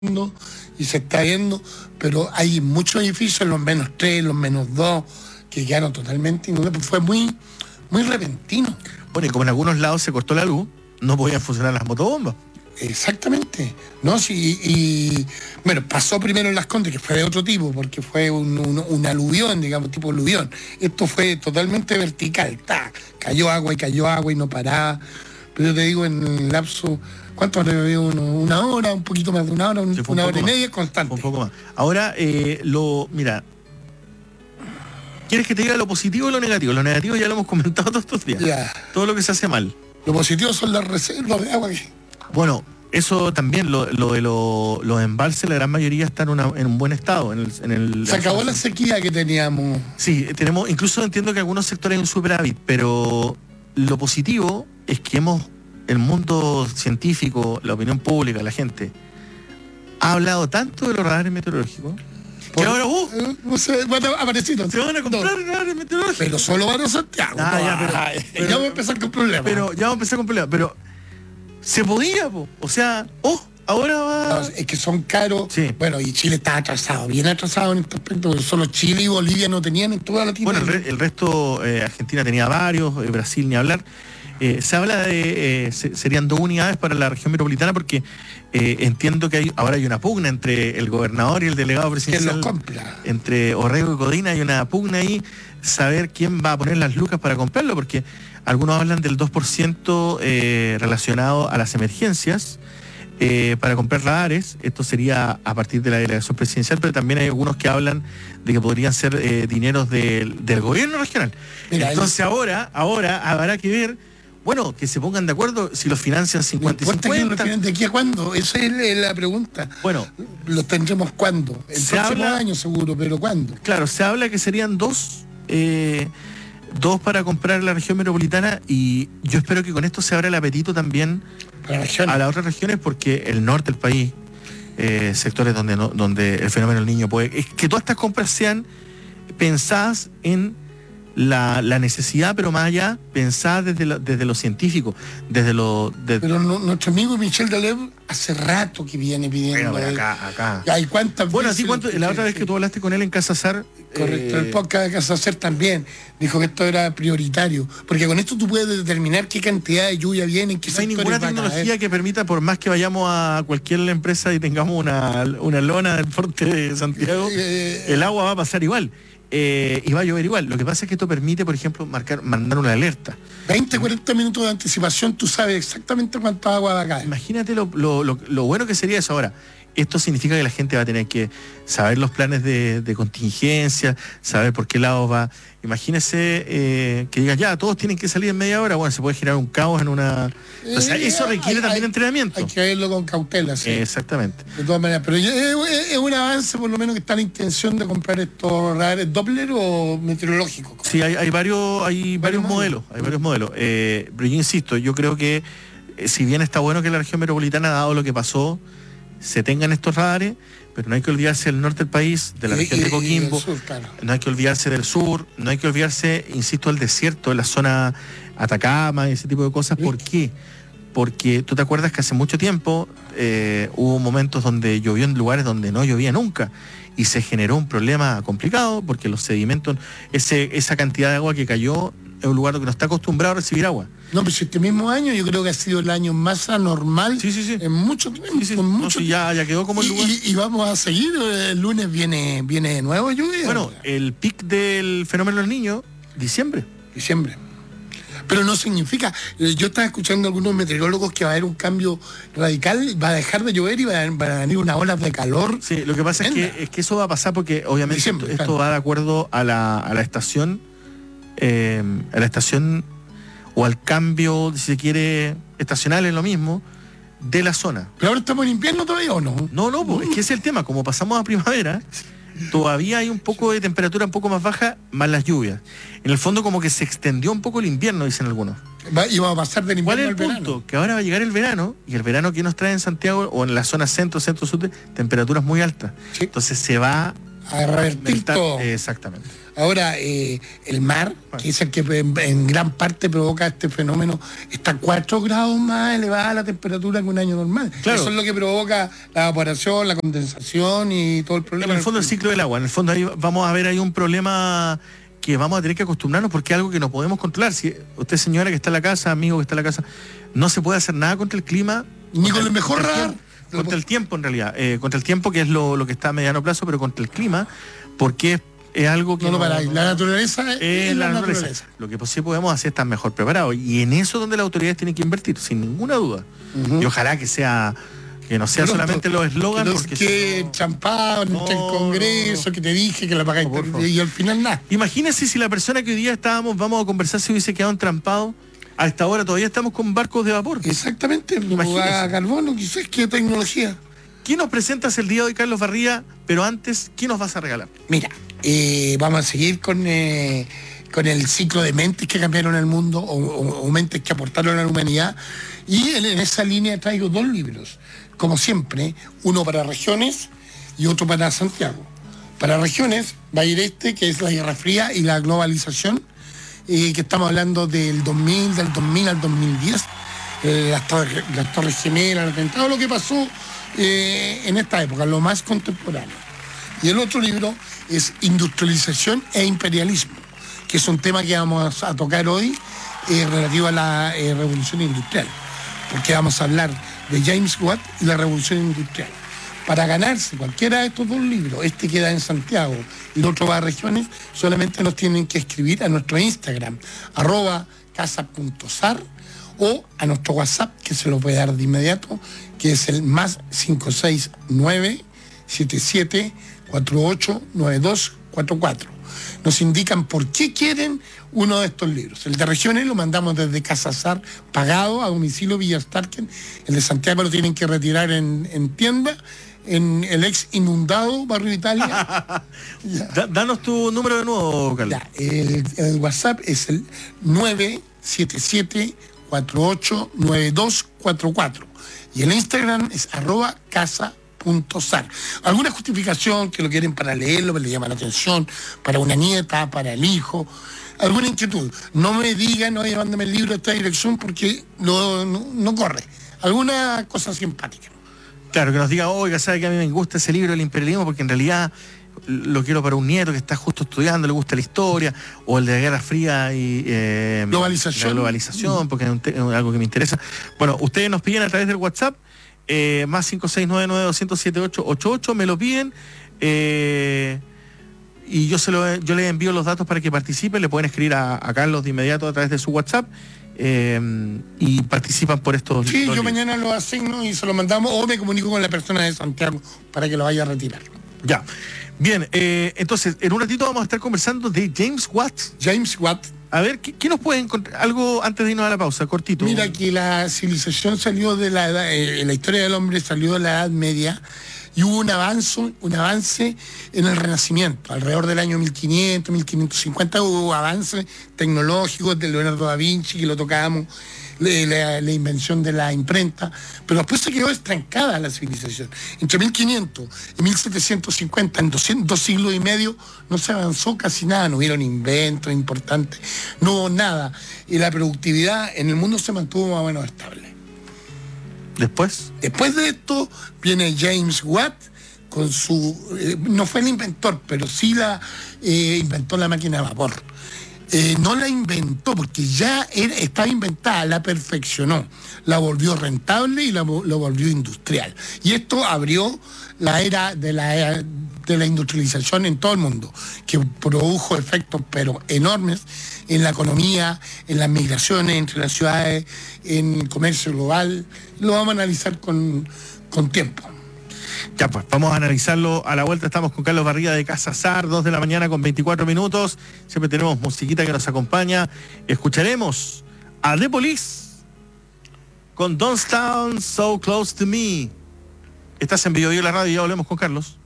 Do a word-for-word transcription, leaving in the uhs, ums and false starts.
y se está viendo, pero hay muchos edificios, los menos tres, los menos dos, que quedaron totalmente inundados. Fue muy, muy repentino. Bueno, y como en algunos lados se cortó la luz, no podían funcionar las motobombas. Exactamente, ¿no? Sí, y bueno, pasó primero en Las Condes, que fue de otro tipo, porque fue un, un, un aluvión, digamos, tipo aluvión. Esto fue totalmente vertical, ¡ta! Cayó agua y cayó agua y no paraba. Pero yo te digo, en el lapso, ¿cuánto habrá bebido uno? Una hora, un poquito más de una hora, un, sí, una un hora y más. media constante. Un poco más. Ahora, eh, lo, mira, ¿quieres que te diga lo positivo o lo negativo? Lo negativo ya lo hemos comentado todos estos días. Ya. Todo lo que se hace mal. Lo positivo son las reservas de agua que... Bueno, eso también, lo, lo de lo, los embalses, la gran mayoría están en, una, en un buen estado. En el, en el, Se acabó la sequía que teníamos. Sí, tenemos, incluso entiendo que algunos sectores hay un superávit, pero lo positivo es que hemos, el mundo científico, la opinión pública, la gente, ha hablado tanto de los radares meteorológicos. Por, que ahora, uh, eh, no sé, van a aparecer. se van a comprar no. radares meteorológicos. Pero solo van a Santiago. Ah, no, ya, pero, ah, pero, ya vamos a empezar con problemas. Pero ya vamos a empezar con problemas. Pero se podía, po. O sea, oh, ahora va. No, es que son caros. Sí. Bueno, y Chile está atrasado, bien atrasado en este aspecto, porque solo Chile y Bolivia no tenían en toda Latinoamérica. Bueno, el, re, el resto, eh, Argentina tenía varios, eh, Brasil ni hablar. Eh, se habla de, eh, se, serían dos unidades para la región metropolitana porque eh, entiendo que hay, ahora hay una pugna entre el gobernador y el delegado presidencial. Entre Orrego y Codina hay una pugna ahí, saber quién va a poner las lucas para comprarlo, porque algunos hablan del dos por ciento eh, relacionado a las emergencias eh, para comprar radares. Esto sería a partir de la delegación presidencial, pero también hay algunos que hablan de que podrían ser eh, dineros del, del gobierno regional. Mira, entonces el... ahora, ahora habrá que ver. Bueno, que se pongan de acuerdo si los financian cincuenta y cincuenta. ¿De aquí a cuándo? Esa es la pregunta. Bueno, ¿los tendremos cuándo? El próximo habla, año seguro, pero ¿cuándo? Claro, se habla que serían dos, eh, dos para comprar la región metropolitana, y yo espero que con esto se abra el apetito también a las otras regiones, porque el norte del país, eh, sectores donde, no, donde el fenómeno del niño puede... Es que todas estas compras sean pensadas en La, la necesidad, pero más allá, pensada desde lo, desde lo científico, desde lo... De... Pero no, nuestro amigo Michel Daleb hace rato que viene pidiendo... Bueno, acá, acá. ¿Hay cuántas bueno, veces? Así, ¿cuánto, la otra vez que tú hablaste con él en Casa Sar... Correcto, eh... el podcast de Casa Sar también dijo que esto era prioritario, porque con esto tú puedes determinar qué cantidad de lluvia viene, qué no hay ninguna tecnología que permita, por más que vayamos a cualquier empresa y tengamos una, una lona del porte de Santiago, eh, el agua va a pasar igual. Eh, y va a llover igual. Lo que pasa es que esto permite, por ejemplo, marcar, mandar una alerta. veinte, cuarenta minutos de anticipación, tú sabes exactamente cuánta agua va a caer. Imagínate lo, lo, lo, lo bueno que sería eso. Ahora, esto significa que la gente va a tener que saber los planes de, de contingencia, saber por qué lado va. Imagínese eh, que digan, ya, todos tienen que salir en media hora. Bueno, se puede generar un caos en una... Eh, o sea, eso requiere hay, también hay, entrenamiento. Hay que verlo con cautela, sí. Eh, exactamente. De todas maneras, pero es, es un avance, por lo menos, que está la intención de comprar estos radares Doppler o meteorológicos. Sí, hay, hay varios, hay varios modelos, hay varios modelos. Eh, pero yo insisto, yo creo que eh, si bien está bueno que la región metropolitana, dado lo que pasó, se tengan estos radares, pero no hay que olvidarse del norte del país, de la región y, de Coquimbo, sur, claro. No hay que olvidarse del sur, no hay que olvidarse, insisto, del desierto, de la zona Atacama y ese tipo de cosas. ¿Sí? ¿Por qué? Porque tú te acuerdas que hace mucho tiempo eh, hubo momentos donde llovió en lugares donde no llovía nunca, y se generó un problema complicado porque los sedimentos, ese, esa cantidad de agua que cayó en un lugar que no está acostumbrado a recibir agua. No, pero este mismo año yo creo que ha sido el año más anormal sí, sí, sí. en mucho tiempo. Sí, sí. Con mucho no, sí, ya, ya quedó como el lugar. Y, y, y vamos a seguir, el lunes viene, viene de nuevo lluvia. Bueno, el pic del fenómeno del niño, diciembre. Diciembre. Pero no significa, yo estaba escuchando a algunos meteorólogos que va a haber un cambio radical, va a dejar de llover y va a, van a venir unas olas de calor. Sí, lo que pasa es que, es que eso va a pasar porque obviamente Diciembre, esto, esto claro. va de acuerdo a la, a la estación, eh, a la estación o al cambio, si se quiere, estacional es lo mismo, de la zona. ¿Pero ahora estamos en invierno todavía o no? No, no, pues, es que ese es el tema, como pasamos a primavera, todavía hay un poco de temperatura un poco más baja, más las lluvias. En el fondo como que se extendió un poco el invierno, dicen algunos. Va, y va a pasar del invierno al verano. ¿Cuál es el punto? Que ahora va a llegar el verano, y el verano que nos trae en Santiago, o en la zona centro, centro-sur, temperaturas muy altas. ¿Sí? Entonces se va a revertir Está- todo. Exactamente. Ahora, eh, el mar, que es el que en, en gran parte provoca este fenómeno, está cuatro grados más elevada la temperatura que un año normal. Claro. Eso es lo que provoca la evaporación, la condensación y todo el problema. En el fondo el ciclo del agua, en el fondo ahí vamos a ver ahí un problema que vamos a tener que acostumbrarnos porque es algo que no podemos controlar. Si usted, señora que está en la casa, amigo que está en la casa, no se puede hacer nada contra el clima. Ni con el mejor contra el radar. tiempo, contra el tiempo en realidad, eh, contra el tiempo que es lo, lo que está a mediano plazo, pero contra el clima, porque es, es algo que No, no, no- para no- la naturaleza es, es la la naturaleza. naturaleza. Lo que sí podemos hacer es estar mejor preparados. Y en eso es donde las autoridades tienen que invertir, sin ninguna duda. Ujú. Y ojalá que sea, que no sea Pronto, solamente los eslogans, los porque que si no- champado en No, el Congreso, no. que te dije que la pagáis No, por favor. y al final nada. Imagínense si la persona que hoy día estábamos, vamos a conversar, se hubiese quedado entrampado. A esta hora todavía estamos con barcos de vapor. Exactamente, Imagínese. a carbono, quizás qué tecnología. ¿Qué nos presentas el día de hoy, Carlos Barría? Pero antes, ¿qué nos vas a regalar? Mira, eh, vamos a seguir con, eh, con el ciclo de mentes que cambiaron el mundo o, o- o mentes que aportaron a la humanidad. Y en, en esa línea traigo dos libros, como siempre, uno para regiones y otro para Santiago. Para regiones va a ir este, que es la Guerra Fría y la globalización, eh, que estamos hablando del dos mil, del dos mil al dos mil diez, eh, las, torres, las Torres Gemelas, el atentado, lo que pasó eh, en esta época, lo más contemporáneo. Y el otro libro es Industrialización e Imperialismo, que es un tema que vamos a tocar hoy eh, relativo a la eh, revolución industrial, porque vamos a hablar de James Watt y la revolución industrial. Para ganarse cualquiera de estos dos libros, este queda en Santiago y el otro va a regiones, solamente nos tienen que escribir a nuestro Instagram, arroba casa.sar, o a nuestro WhatsApp, que se lo voy a dar de inmediato, que es el más cinco seis nueve siete siete cuatro ocho nueve dos cuatro cuatro. Nos indican por qué quieren uno de estos libros. El de regiones lo mandamos desde Casa Sar, pagado a domicilio Villa Starken. El de Santiago lo tienen que retirar en, en tienda, en el ex inundado Barrio Italia. Ya. Da- danos tu número de nuevo, Carlos. Ya, el, el WhatsApp es el nueve siete siete cuatro ocho nueve dos cuatro cuatro y el Instagram es arroba casa.sar. Alguna justificación que lo quieren para leerlo, que le llama la atención, para una nieta, para el hijo, alguna inquietud. No me digan, oye, mándame el libro a esta dirección porque no, no, no corre. Alguna cosa simpática. Claro, que nos diga, oiga, sabe que a mí me gusta ese libro, El imperialismo, porque en realidad lo quiero para un nieto que está justo estudiando, le gusta la historia, o el de la Guerra Fría y eh, Globalización. la globalización, porque es, un te- es algo que me interesa. Bueno, ustedes nos piden a través del WhatsApp, eh, más cinco seis nueve nueve dos cero siete ocho ocho ocho, me lo piden, eh, y yo se lo, yo les envío los datos para que participen, le pueden escribir a, a Carlos de inmediato a través de su WhatsApp, eh, y participan por estos Sí, dos yo libros. mañana lo asigno y se lo mandamos o me comunico con la persona de Santiago para que lo vaya a retirar. Ya. Bien, eh, entonces, en un ratito vamos a estar conversando de James Watt. James Watt. A ver, ¿qué, qué nos puede encontrar? Algo antes de irnos a la pausa, cortito. Mira que la civilización salió de la edad, eh, la historia del hombre salió de la Edad Media y hubo un avance, un avance en el Renacimiento. Alrededor del año mil quinientos, mil quinientos cincuenta hubo avances tecnológicos de Leonardo da Vinci, que lo tocábamos, la, la- la invención de la imprenta, pero después se quedó estancada la civilización. Entre mil quinientos y mil setecientos cincuenta, en doscientos, dos siglos y medio, no se avanzó casi nada, no hubieron inventos importantes, no hubo nada. Y la productividad en el mundo se mantuvo más o menos estable. Después, Después de esto viene James Watt con su, eh, no fue el inventor, pero sí la eh, inventó la máquina de vapor. Eh, no la inventó porque ya era- estaba inventada, la perfeccionó, la volvió rentable y la, vo- la volvió industrial. Y esto abrió la era de la, era de la industrialización en todo el mundo, que produjo efectos pero enormes en la economía, en las migraciones entre las ciudades, en el comercio global. Lo vamos a analizar con, con tiempo. ya pues, vamos a analizarlo a la vuelta. Estamos con Carlos Barría de Casa Sar, dos de la mañana con veinticuatro minutos. Siempre tenemos musiquita que nos acompaña. Escucharemos a The Police con Don't Stand So Close to Me. Estás en Video y la radio y ya volvemos con Carlos.